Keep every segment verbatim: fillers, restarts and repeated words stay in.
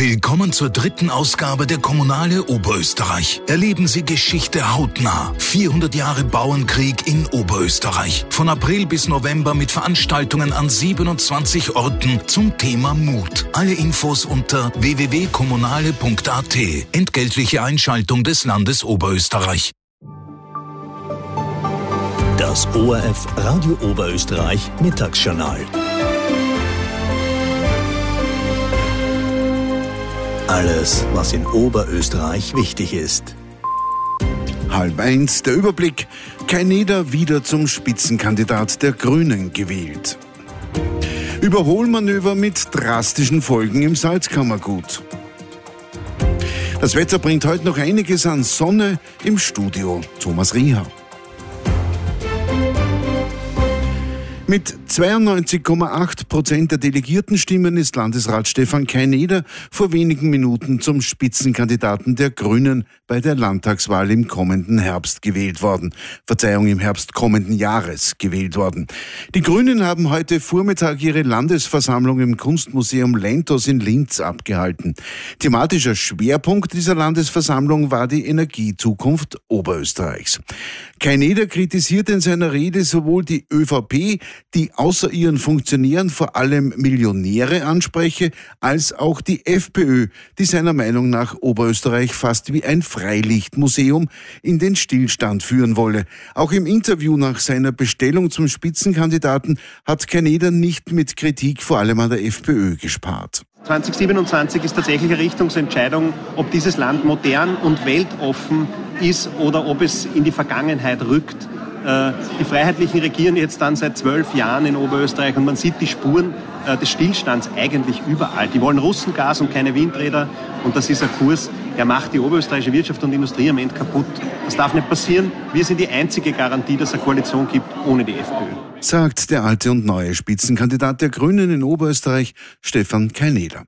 Willkommen zur dritten Ausgabe der Kommunale Oberösterreich. Erleben Sie Geschichte hautnah. vierhundert Jahre Bauernkrieg in Oberösterreich. Von April bis November mit Veranstaltungen an siebenundzwanzig Orten zum Thema Mut. Alle Infos unter w w w punkt kommunale punkt a t. Entgeltliche Einschaltung des Landes Oberösterreich. Das O R F Radio Oberösterreich Mittagsjournal. Alles, was in Oberösterreich wichtig ist. Halb eins, der Überblick. Kaineder wieder zum Spitzenkandidat der Grünen gewählt. Überholmanöver mit drastischen Folgen im Salzkammergut. Das Wetter bringt heute noch einiges an Sonne. Im Studio Thomas Rieher. Mit zweiundneunzig Komma acht Prozent der Delegiertenstimmen ist Landesrat Stefan Kaineder vor wenigen Minuten zum Spitzenkandidaten der Grünen bei der Landtagswahl im kommenden Herbst gewählt worden. Verzeihung, im Herbst kommenden Jahres gewählt worden. Die Grünen haben heute Vormittag ihre Landesversammlung im Kunstmuseum Lentos in Linz abgehalten. Thematischer Schwerpunkt dieser Landesversammlung war die Energiezukunft Oberösterreichs. Kaineder kritisiert in seiner Rede sowohl die ÖVP, die außer ihren Funktionären vor allem Millionäre anspreche, als auch die FPÖ, die seiner Meinung nach Oberösterreich fast wie ein Freilichtmuseum in den Stillstand führen wolle. Auch im Interview nach seiner Bestellung zum Spitzenkandidaten hat Kaineder nicht mit Kritik vor allem an der FPÖ gespart. zwanzig siebenundzwanzig ist tatsächlich eine Richtungsentscheidung, ob dieses Land modern und weltoffen ist oder ob es in die Vergangenheit rückt. Die Freiheitlichen regieren jetzt dann seit zwölf Jahren in Oberösterreich und man sieht die Spuren des Stillstands eigentlich überall. Die wollen Russengas und keine Windräder und das ist ein Kurs, der macht die oberösterreichische Wirtschaft und Industrie am Ende kaputt. Das darf nicht passieren. Wir sind die einzige Garantie, dass es eine Koalition gibt ohne die FPÖ. Sagt der alte und neue Spitzenkandidat der Grünen in Oberösterreich, Stefan Kaineder.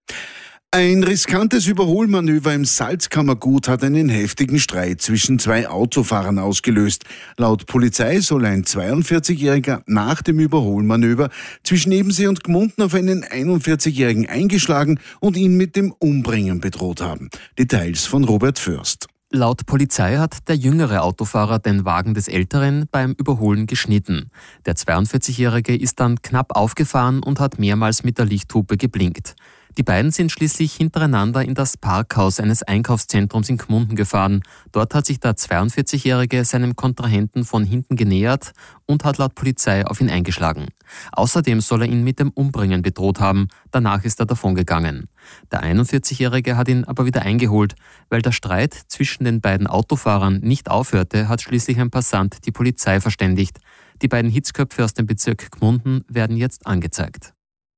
Ein riskantes Überholmanöver im Salzkammergut hat einen heftigen Streit zwischen zwei Autofahrern ausgelöst. Laut Polizei soll ein zweiundvierzigjähriger nach dem Überholmanöver zwischen Ebensee und Gmunden auf einen einundvierzigjährigen eingeschlagen und ihn mit dem Umbringen bedroht haben. Details von Robert Fürst. Laut Polizei hat der jüngere Autofahrer den Wagen des Älteren beim Überholen geschnitten. Der zweiundvierzigjährige ist dann knapp aufgefahren und hat mehrmals mit der Lichthupe geblinkt. Die beiden sind schließlich hintereinander in das Parkhaus eines Einkaufszentrums in Gmunden gefahren. Dort hat sich der zweiundvierzigjährige seinem Kontrahenten von hinten genähert und hat laut Polizei auf ihn eingeschlagen. Außerdem soll er ihn mit dem Umbringen bedroht haben. Danach ist er davongegangen. Der einundvierzigjährige hat ihn aber wieder eingeholt. Weil der Streit zwischen den beiden Autofahrern nicht aufhörte, hat schließlich ein Passant die Polizei verständigt. Die beiden Hitzköpfe aus dem Bezirk Gmunden werden jetzt angezeigt.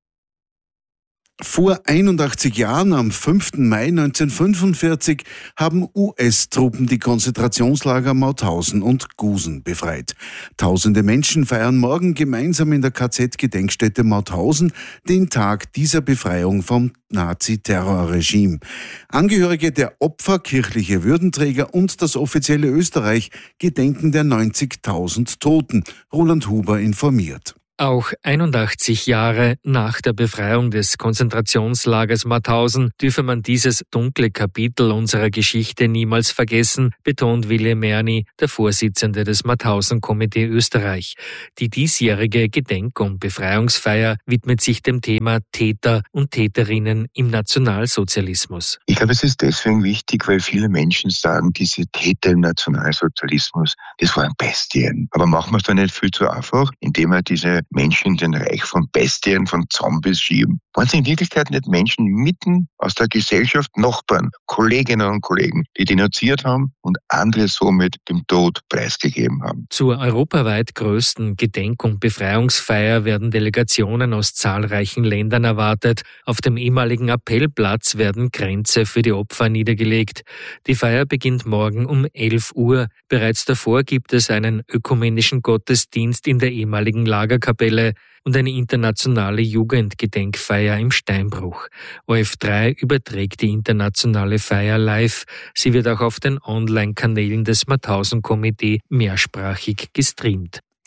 Vor einundachtzig Jahren, am fünften Mai neunzehnhundertfünfundvierzig, haben U S-Truppen die Konzentrationslager Mauthausen und Gusen befreit. Tausende Menschen feiern morgen gemeinsam in der K Z-Gedenkstätte Mauthausen den Tag dieser Befreiung vom Nazi-Terrorregime. Angehörige der Opfer, kirchliche Würdenträger und das offizielle Österreich gedenken der neunzigtausend Toten. Roland Huber informiert. Auch einundachtzig Jahre nach der Befreiung des Konzentrationslagers Mauthausen dürfe man dieses dunkle Kapitel unserer Geschichte niemals vergessen, betont Willi Merni, der Vorsitzende des Mauthausen-Komitee Österreich. Die diesjährige Gedenk- und Befreiungsfeier widmet sich dem Thema Täter und Täterinnen im Nationalsozialismus. Ich glaube, es ist deswegen wichtig, weil viele Menschen sagen, diese Täter im Nationalsozialismus, das waren Bestien. Aber machen wir es doch nicht viel zu einfach, indem wir diese Menschen in den Reich von Bestien, von Zombies schieben. Waren es in Wirklichkeit nicht Menschen mitten aus der Gesellschaft, Nachbarn, Kolleginnen und Kollegen, die denunziert haben und andere somit dem Tod preisgegeben haben? Zur europaweit größten Gedenk- und Befreiungsfeier werden Delegationen aus zahlreichen Ländern erwartet. Auf dem ehemaligen Appellplatz werden Kränze für die Opfer niedergelegt. Die Feier beginnt morgen um elf Uhr. Bereits davor gibt es einen ökumenischen Gottesdienst in der ehemaligen Lagerkapelle und eine internationale Jugendgedenkfeier im Steinbruch. O R F drei überträgt die internationale Feier live. Sie wird auch auf den Online-Kanälen des Mauthausen-Komitee mehrsprachig gestreamt.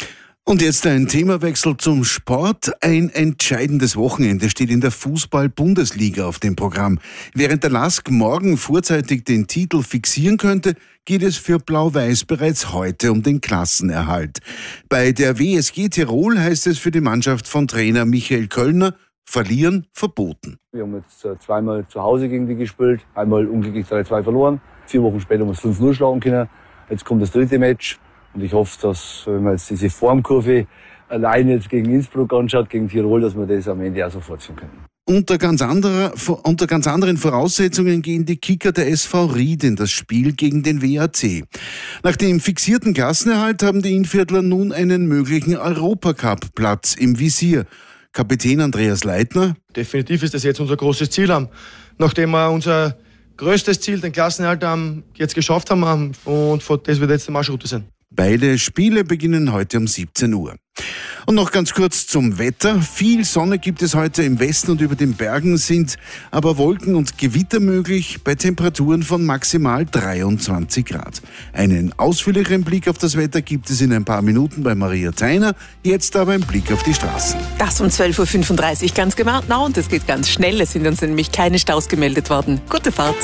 Und jetzt ein Themawechsel zum Sport. Ein entscheidendes Wochenende steht in der Fußball-Bundesliga auf dem Programm. Während der L A S K morgen vorzeitig den Titel fixieren könnte, geht es für Blau-Weiß bereits heute um den Klassenerhalt. Bei der W S G Tirol heißt es für die Mannschaft von Trainer Michael Kölner, verlieren verboten. Wir haben jetzt zweimal zu Hause gegen die gespielt, einmal unglücklich drei zwei verloren. Vier Wochen später haben wir es fünf null schlagen können. Jetzt kommt das dritte Match. Und ich hoffe, dass, wenn man jetzt diese Formkurve allein jetzt gegen Innsbruck anschaut, gegen Tirol, dass wir das am Ende auch so fortführen können. Unter ganz, anderer, unter ganz anderen Voraussetzungen gehen die Kicker der S V Ried in das Spiel gegen den W A C. Nach dem fixierten Klassenerhalt haben die Innviertler nun einen möglichen Europacup-Platz im Visier. Kapitän Andreas Leitner. Definitiv ist das jetzt unser großes Ziel haben. Nachdem wir unser größtes Ziel, den Klassenerhalt, jetzt geschafft haben und das wird jetzt die Marschroute sein. Beide Spiele beginnen heute um siebzehn Uhr. Und noch ganz kurz zum Wetter. Viel Sonne gibt es heute im Westen und über den Bergen, sind aber Wolken und Gewitter möglich bei Temperaturen von maximal dreiundzwanzig Grad. Einen ausführlicheren Blick auf das Wetter gibt es in ein paar Minuten bei Maria Theiner. Jetzt aber ein Blick auf die Straßen. Das um zwölf Uhr fünfunddreißig ganz genau und es geht ganz schnell. Es sind uns nämlich keine Staus gemeldet worden. Gute Fahrt.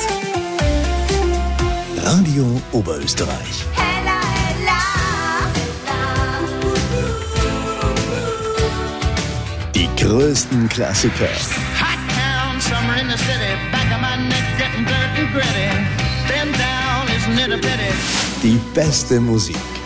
Radio Oberösterreich. Die größten Klassiker. Die beste Musik.